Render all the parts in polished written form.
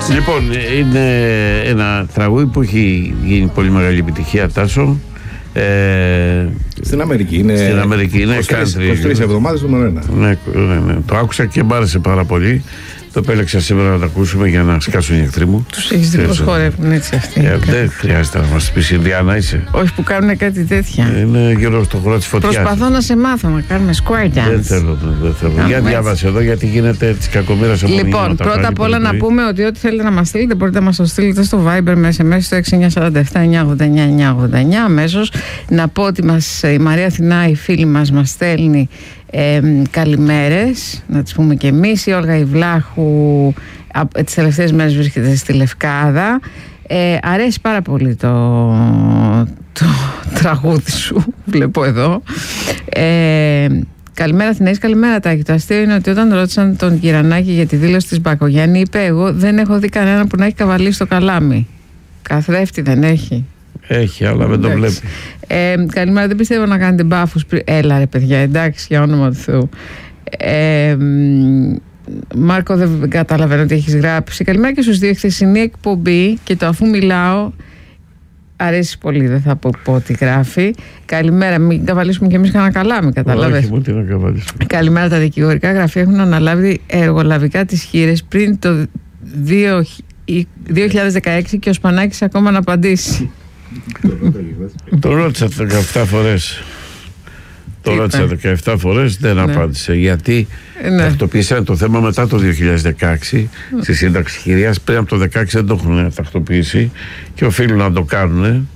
Λοιπόν, είναι ένα τραγούδι που έχει γίνει πολύ μεγάλη επιτυχία, Τάσο. Στην Αμερική είναι. Στην Αμερική είναι 23 εβδομάδες το νούμερο 1. Ναι. Το άκουσα και μ' άρεσε πάρα πολύ. Το επέλεξα σήμερα να το ακούσουμε για να σκάσουν οι εχθροί μου. Τους έχεις δει πως χορεύουν έτσι αυτοί. Δεν χρειάζεται να μας πεις Ινδιάνα είσαι. Όχι που κάνουν κάτι τέτοια. Είναι γύρω στο χώρο της φωτιάς. Προσπαθώ να σε μάθω να κάνουμε square dance. Δεν θέλω. Για διάβασε εδώ γιατί γίνεται της κακομοίρας από Λοιπόν, πρώτα απ' όλα να πούμε ότι ό,τι θέλετε να μας στείλετε μπορείτε να μας το στείλετε στο Viber με SMS στο 6947-989-989 αμέσως. Να πω ότι η Μαρία Αθηνά, η φίλη μας στέλνει καλημέρες, να τις πούμε και εμείς. Η Όλγα Ιβλάχου τις τελευταίες μέρες βρίσκεται στη Λευκάδα. Αρέσει πάρα πολύ το τραγούδι σου, βλέπω εδώ. Καλημέρα Αθηναής, καλημέρα Τάκη. Το αστείο είναι ότι όταν ρώτησαν τον Κυρανάκη για τη δήλωση της Μπακογιάννη, είπε εγώ δεν έχω δει κανένα που να έχει καβαλήσει στο καλάμι. Καθρέφτη δεν έχει. Έχει, αλλά δεν το βλέπει. Καλημέρα, δεν πιστεύω να κάνετε μπάφους. Έλα ρε παιδιά, εντάξει, για όνομα του Θεού. Μάρκο, δεν καταλαβαίνω τι έχεις γράψει. Καλημέρα και στους δύο. Χθεσινή εκπομπή και το αφού μιλάω αρέσει πολύ, δεν θα πω τι γράφει. Καλημέρα, μην καβαλήσουμε κι εμείς κανένα καλάμι, καταλάβες. Όχι, τι να καβαλήσουμε. Καλημέρα, τα δικηγορικά γραφεία έχουν αναλάβει εργολαβικά τις χείρες πριν το 2016 και ο Σπανάκης ακόμα να απαντήσει. Το ρώτησα 17 φορές. Το ρώτησα 17 φορές, δεν απάντησε. Γιατί τακτοποίησαν το θέμα μετά το 2016 στη σύνταξη χειρίας. Πριν από το 2016 δεν το έχουν τακτοποιήσει και οφείλουν να το κάνουν.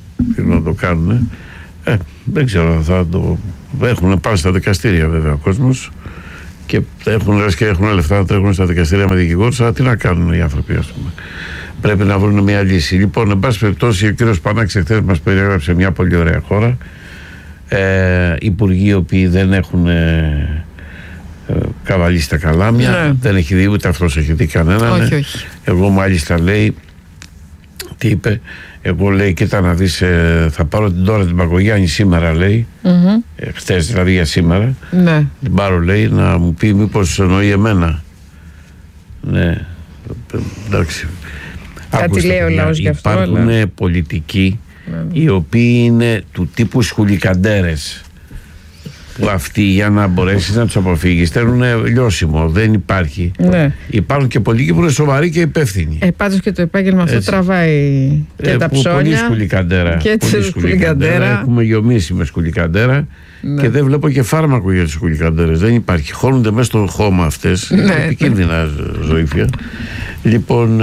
Δεν ξέρω, θα το έχουν πάει στα δικαστήρια βέβαια ο κόσμος και έχουν λεφτά να τρέχουν στα δικαστήρια με δικηγόρους, αλλά τι να κάνουν οι άνθρωποι, ας πούμε. Πρέπει να βρουν μια λύση. Λοιπόν, εν πάση περιπτώσει, ο κύριος Πανάκης εχθές μας περιέγραψε μια πολύ ωραία χώρα. Υπουργοί οι οποίοι δεν έχουν καβαλήσει τα καλάμια, δεν έχει δει ούτε αυτός έχει δει κανέναν. Όχι. Εγώ μάλιστα λέει, τι είπε, εγώ λέει κοίτα να δεις, θα πάρω τώρα την Μπακογιάννη σήμερα λέει, χθες δηλαδή για σήμερα, την πάρω λέει να μου πει μήπως εννοεί εμένα. Ναι, εντάξει. Κάτι λέει ο λαός γι' αυτό. Υπάρχουν πολιτικοί οι οποίοι είναι του τύπου σκουλικαντέρες που αυτοί για να μπορέσεις να τους αποφύγεις θέλουν λιώσιμο, δεν υπάρχει. Υπάρχουν και πολιτικοί που είναι σοβαροί και υπεύθυνοι. Πάντως και το επάγγελμα αυτό τραβάει και τα ψώνια πολύ σκουλικαντέρα και πολύ σκουλικαντέρα. Έχουμε γεωμίσει με σκουλικαντέρα και δεν βλέπω και φάρμακο για τις σκουλικαντέρες, δεν υπάρχει, χώνονται μέσα στο χώμα αυτές, επικίνδυνα ζωήφια. Λοιπόν,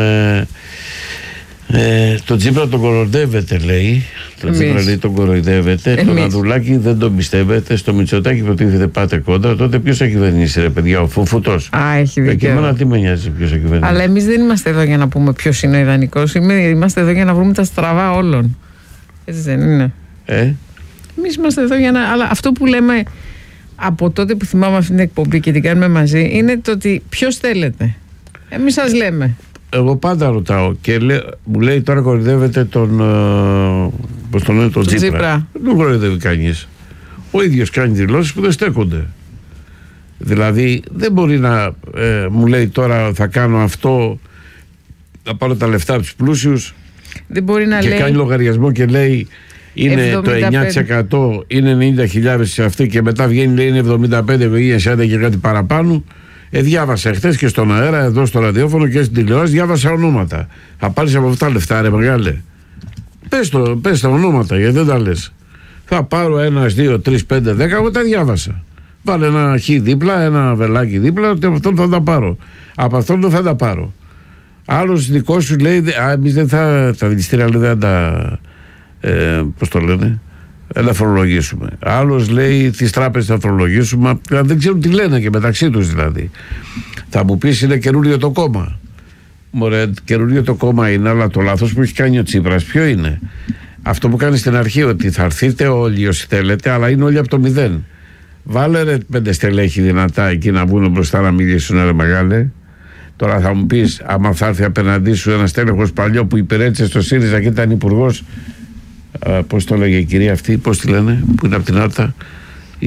τον Τσίπρα τον κοροϊδεύετε λέει. Τον Τσίπρα λέει τον κοροϊδεύετε. Τον Ανδρουλάκη δεν τον πιστεύετε. Στο Μητσοτάκη προτίθεται πάτε κόντρα. Τότε ποιος θα κυβερνήσει ρε παιδιά, ο Φουφουτός. Έχει δίκιο. Και εμένα τι με νοιάζει ποιος θα κυβερνήσει. Αλλά εμείς δεν είμαστε εδώ για να πούμε ποιος είναι ο ιδανικός. Είμαστε εδώ για να βρούμε τα στραβά όλων. Έτσι δεν είναι? Εμείς είμαστε εδώ για να. Αλλά αυτό που λέμε από τότε που θυμάμαι αυτή την εκπομπή και την κάνουμε μαζί είναι το ότι ποιος θέλετε. Εμείς σας λέμε. Εγώ πάντα ρωτάω και μου λέει τώρα κοροϊδεύεται τον. Πώς τον λένε, τον Τσίπρα. Δεν κοροϊδεύει κανείς. Ο ίδιος κάνει δηλώσεις που δεν στέκονται. Δηλαδή δεν μπορεί να μου λέει τώρα θα κάνω αυτό, θα πάρω τα λεφτά από τους πλούσιους. Δεν μπορεί να και λέει. Κάνει λογαριασμό και λέει είναι 75. Το 9%, είναι 90.000 σε αυτή και μετά βγαίνει λέει είναι 75 και κάτι παραπάνω. Διάβασα χτες και στον αέρα, εδώ στο ραδιόφωνο και στην τηλεόραση, διάβασα ονόματα. Θα πάρεις από αυτά λεφτά, ρε μεγάλε. Πες τα ονόματα, γιατί δεν τα λες. Θα πάρω 1, 2, 3, 5, 10, εγώ τα διάβασα. Βάλε ένα χ δίπλα, ένα βελάκι δίπλα, ότι από αυτόν θα τα πάρω. Από αυτόν δεν θα τα πάρω. Άλλος δικός σου λέει, εμείς δεν θα τα δηληστήρια λέει, δεν τα. Πώς το λένε. Να φορολογήσουμε. Άλλος λέει τις τράπεζες θα φορολογήσουμε. Δεν ξέρουν τι λένε και μεταξύ τους δηλαδή. Θα μου πεις είναι καινούριο το κόμμα. Μωρέ, καινούριο το κόμμα είναι, αλλά το λάθος που έχει κάνει ο Τσίπρας ποιο είναι? Αυτό που κάνει στην αρχή, ότι θα έρθετε όλοι όσοι θέλετε, αλλά είναι όλοι από το 0. Βάλε ρε 5 στελέχη δυνατά εκεί να βγουν μπροστά να μιλήσουν, ρε μεγάλε. Τώρα θα μου πεις, άμα θα έρθει απέναντί σου ένα στέλεχος παλιό που υπηρέτησε στο ΣΥΡΙΖΑ και ήταν υπουργός. Πώς το λέγε η κυρία αυτή, πώς τη λένε, που είναι από την Άρτα,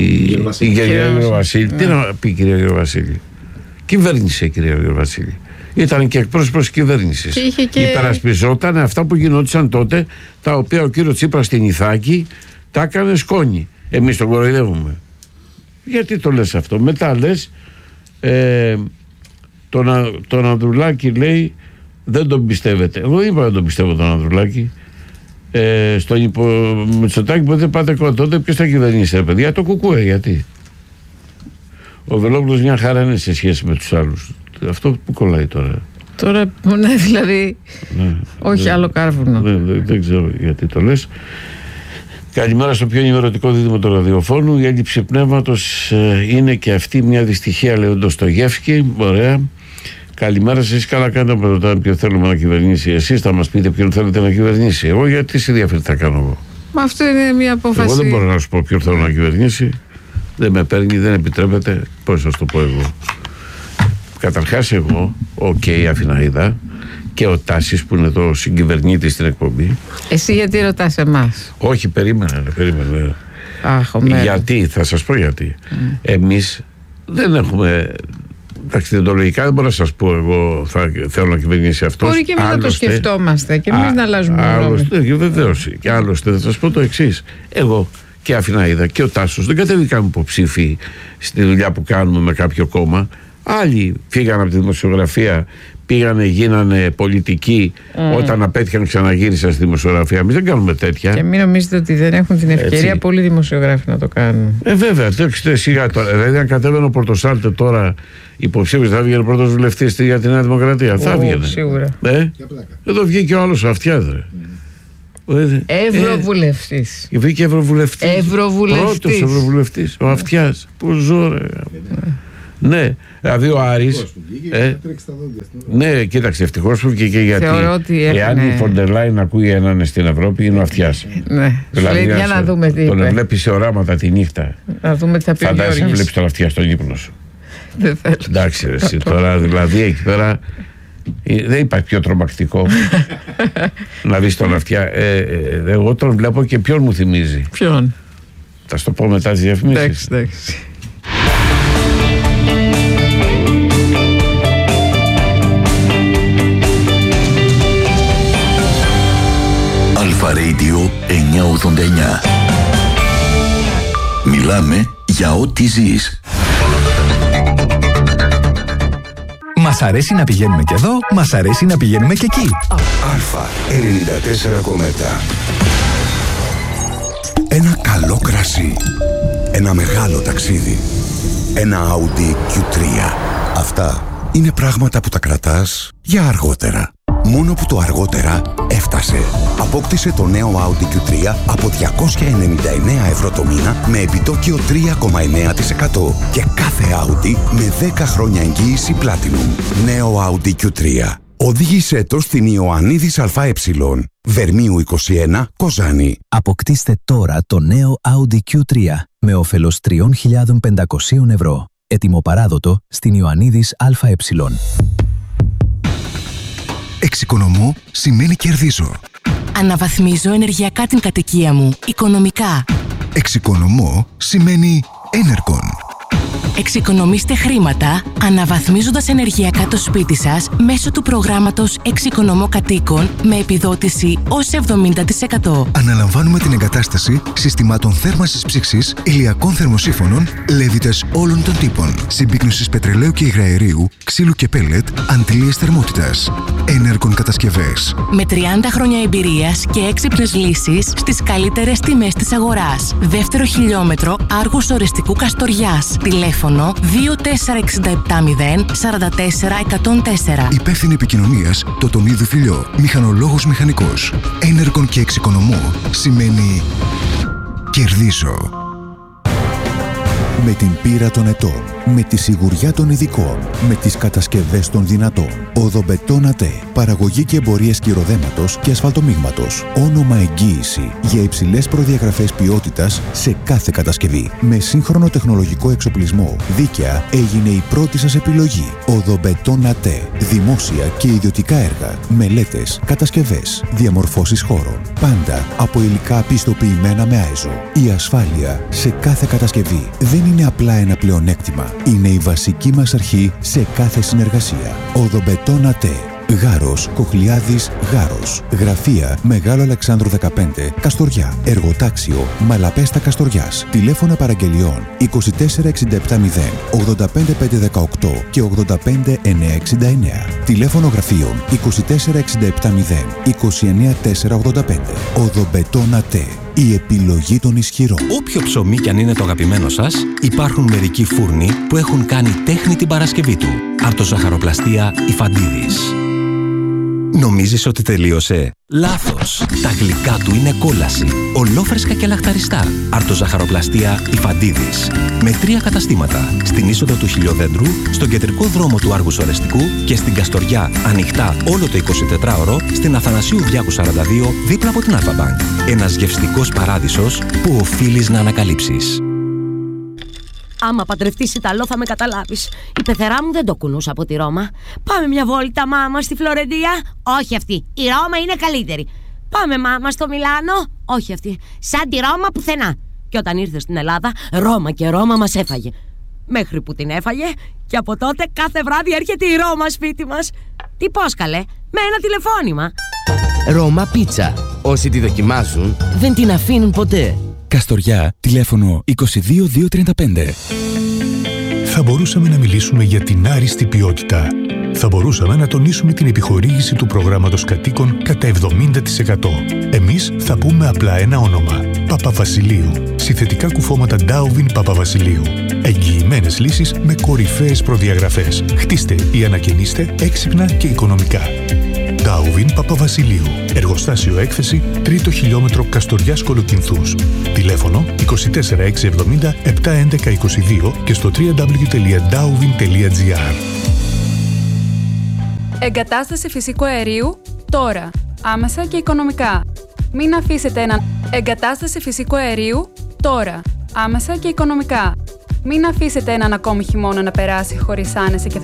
η κυρία Γεωργιοβασίλη. Τι να πει η κυρία Γεωργιοβασίλη? Κυβέρνησε η κυρία Γεωργιοβασίλη. Ήταν και εκπρόσωπος της κυβέρνησης. Υπερασπιζόταν αυτά που γινόντουσαν τότε, τα οποία ο κύριος Τσίπρας στην Ιθάκη τα έκανε σκόνη. Εμείς τον κοροϊδεύουμε. Γιατί το λες αυτό? Μετά λες τον Ανδρουλάκη, λέει, δεν τον πιστεύετε. Εγώ είπα δεν τον πιστεύω τον Ανδρουλάκη. Στον Μητσοτάκη που δεν πάτε τότε, ποιος θα κυβερνήσει, παιδιά? Το Κουκούε. Γιατί? Ο Βελόπουλος μια χαρά είναι σε σχέση με τους άλλους. Αυτό που κολλάει τώρα. Ναι, δηλαδή. Ναι, όχι άλλο κάρβουνο. Δεν ξέρω γιατί το λες. Καλημέρα στο πιο ενημερωτικό δίδυμο του ραδιοφώνου. Η έλλειψη πνεύματος είναι και αυτή μια δυστυχία, λέει ο Ντοστογεύσκη. Ωραία. Καλημέρα σας. Καλά κάνετε που ρωτάνε ποιο θέλουμε να κυβερνήσει. Εσείς θα μας πείτε ποιον θέλετε να κυβερνήσει. Εγώ γιατί σε διαφέρει θα κάνω εγώ? Μα αυτό είναι μια απόφαση. Εγώ δεν μπορώ να σου πω ποιον θέλω να κυβερνήσει. Δεν με παίρνει, δεν επιτρέπεται. Πώς θα σου το πω εγώ? Καταρχάς εγώ, Αθηναίδα, και ο Τάσης που είναι το συγκυβερνήτης στην εκπομπή. Εσύ γιατί ρωτάς εμάς? Όχι, περίμενε. Γιατί, θα σας πω γιατί. Εμείς δεν έχουμε. Εντάξει, διοντολογικά δεν μπορώ να σας πω εγώ θέλω να κυβερνήσει αυτός. Μπορεί και εμείς να το σκεφτόμαστε και εμείς να αλλάζουμε γνώμη. Βεβαίως. Και άλλωστε θα σας πω το εξής. Εγώ και Αθηναίδα και ο Τάσος δεν κατέβηκαμε υποψήφοι στη δουλειά που κάνουμε με κάποιο κόμμα. Άλλοι φύγαν από τη δημοσιογραφία, πήγανε, γίνανε πολιτικοί, όταν απέτυχαν ξαναγύρισαν στη δημοσιογραφία. Εμείς δεν κάνουμε τέτοια. Και μην νομίζετε ότι δεν έχουν την ευκαιρία πολλοί δημοσιογράφοι να το κάνουν. Βέβαια, σιγά τώρα. Δηλαδή, αν κατέβαινε ο Πορτοσάλτε τώρα υποψήφιος, θα βγαίνει πρώτος βουλευτής για τη Νέα Δημοκρατία. Θα βγαίνει. Σίγουρα. Εδώ βγήκε ο άλλος ο Αυτιάς. Ευρωβουλευτής. Βγήκε Ευρωβουλευτής. Πρώτος Ευρωβουλευτής. Ο Αυτιάς. Πώς ζω, ρε. Ναι, δηλαδή ο Άρης. Ναι, κοίταξε, ευτυχώς που βγήκε, γιατί εάν η Φοντερ Λάιν ακούει έναν στην Ευρώπη, είναι ο Αυτιάς. Ναι, δηλαδή, για να δούμε τι. Τον βλέπει σε οράματα τη νύχτα. Να δούμε τι θα πει. Φαντάζεσαι να βλέπεις τον Αυτιά στον ύπνο σου. Δεν θέλω. Εντάξει, εσύ τώρα, δηλαδή εκεί πέρα δεν υπάρχει πιο τρομακτικό να δεις τον Αυτιά. Εγώ τον βλέπω και ποιον μου θυμίζει. Ποιον? Θα σου το πω μετά τις διαφημίσεις. Εντάξει. Αλφα Radio 989. Μιλάμε για ό,τι ζεις. Μας αρέσει να πηγαίνουμε και εδώ, μας αρέσει να πηγαίνουμε και εκεί. Αλφα 94,7. Ένα καλό κρασί. Ένα μεγάλο ταξίδι. Ένα Audi Q3. Αυτά είναι πράγματα που τα κρατάς για αργότερα. Μόνο που το αργότερα έφτασε. Απόκτησε το νέο Audi Q3 από 299 ευρώ το μήνα με επιτόκιο 3,9% και κάθε Audi με 10 χρόνια εγγύηση Platinum. Νέο Audi Q3. Οδήγησέ το στην Ιωαννίδης ΑΕ. Βερμίου 21, Κοζάνη. Αποκτήστε τώρα το νέο Audi Q3 με όφελος 3.500 ευρώ. Έτοιμο παράδοτο στην Ιωαννίδης ΑΕ. Εξοικονομώ σημαίνει κερδίζω. Αναβαθμίζω ενεργειακά την κατοικία μου, οικονομικά. Εξοικονομώ σημαίνει Enercon. Εξοικονομήστε χρήματα αναβαθμίζοντας ενεργειακά το σπίτι σας μέσω του προγράμματος Εξοικονομώ Κατοίκων με επιδότηση ως 70%. Αναλαμβάνουμε την εγκατάσταση συστημάτων θέρμανσης ψήξης, ηλιακών θερμοσύφωνων, λέβητες όλων των τύπων, συμπίκνωσης πετρελαίου και υγραερίου, ξύλου και πέλετ, αντιλίες θερμότητας. Enercon κατασκευές. Με 30 χρόνια εμπειρίας και έξυπνες λύσεις στις καλύτερες τιμές της αγοράς. Δεύτερο χιλιόμετρο Άργους Ορεστικού Καστοριάς. Τηλέφωνο 24670 44 104. Υπεύθυνη επικοινωνίας Τοτονίδου Φιλιό. Μηχανολόγος μηχανικός. Enercon και εξοικονομώ σημαίνει κερδίζω. Με την πείρα των ετών, με τη σιγουριά των ειδικών, με τις κατασκευές των δυνατών. Οδομπετόν ΑΤΕ. Παραγωγή και εμπορίες κυροδέματος και ασφαλτομίγματος. Όνομα εγγύηση για υψηλές προδιαγραφές ποιότητας σε κάθε κατασκευή. Με σύγχρονο τεχνολογικό εξοπλισμό, δίκαια έγινε η πρώτη σας επιλογή. Οδομπετόν ΑΤΕ. Δημόσια και ιδιωτικά έργα, μελέτες, κατασκευές, διαμορφώσεις χώρων. Πάντα από υλικά πιστοποιημένα με άιζο. Η ασφάλεια σε κάθε κατασκευή δεν είναι απλά ένα πλεονέκτημα. Είναι η βασική μας αρχή σε κάθε συνεργασία. Οδομπετόν ΑΤΕ. Γάρος, Κοχλιάδης, Γάρος. Γραφεία Μεγάλο Αλεξάνδρου 15, Καστοριά. Εργοτάξιο Μαλαπέστα Καστοριάς. Τηλέφωνα παραγγελιών 24670 85518 και 85969. Τηλέφωνο γραφείων 24670 29485. Οδομπετόν ΑΤΕ. Η επιλογή των ισχυρών. Όποιο ψωμί κι αν είναι το αγαπημένο σας, υπάρχουν μερικοί φούρνοι που έχουν κάνει τέχνη την Παρασκευή του. Αρτοζαχαροπλαστεία Ιφαντίδης. Νομίζεις ότι τελείωσε? Λάθος! Τα γλυκά του είναι κόλαση. Ολόφρεσκα και λαχταριστά. Αρτοζαχαροπλαστεία Ιφαντίδης. Με 3 καταστήματα. Στην είσοδο του Χιλιοδέντρου, στον κεντρικό δρόμο του Άργους Ορεστικού και στην Καστοριά, ανοιχτά όλο το 24ωρο, στην Αθανασίου Διάκου 42, δίπλα από την Αλφα-Μπανκ. Ένας γευστικός παράδεισος που οφείλεις να ανακαλύψεις. Άμα παντρευτείς Ιταλό θα με καταλάβεις. Η πεθερά μου δεν το κουνούσα από τη Ρώμα. Πάμε μια βόλτα, μάμα, στη Φλωρεντία. Όχι αυτή. Η Ρώμα είναι καλύτερη. Πάμε, μάμα, στο Μιλάνο. Όχι αυτή. Σαν τη Ρώμα πουθενά. Και όταν ήρθε στην Ελλάδα, Ρώμα και Ρώμα μας έφαγε. Μέχρι που την έφαγε και από τότε κάθε βράδυ έρχεται η Ρώμα σπίτι μας. Τι πώς καλέ, με ένα τηλεφώνημα. Ρώμα πίτσα. Όσοι τη δοκιμάζουν δεν την αφήνουν ποτέ. Καστοριά, τηλέφωνο 22235. Θα μπορούσαμε να μιλήσουμε για την άριστη ποιότητα. Θα μπορούσαμε να τονίσουμε την επιχορήγηση του προγράμματος κατοίκων κατά 70%. Εμείς θα πούμε απλά ένα όνομα. Παπαβασιλείου. Συνθετικά κουφώματα Darwin Παπαβασιλείου. Εγγυημένες λύσεις με κορυφαίες προδιαγραφές. Χτίστε ή ανακαινίστε έξυπνα και οικονομικά. Darwin Παπαβασιλείου. Εργοστάσιο έκθεση 3ο χιλιόμετρο Καστοριάς Κολοκυνθούς. Τηλέφωνο 24670 71122 και στο www.darwin.gr. Εγκατάσταση φυσικού αερίου τώρα. Άμεσα και οικονομικά. Μην αφήσετε έναν. Εγκατάσταση φυσικού αερίου τώρα. Άμεσα και οικονομικά. Μην αφήσετε έναν ακόμη χειμώνα να περάσει χωρίς άνεση και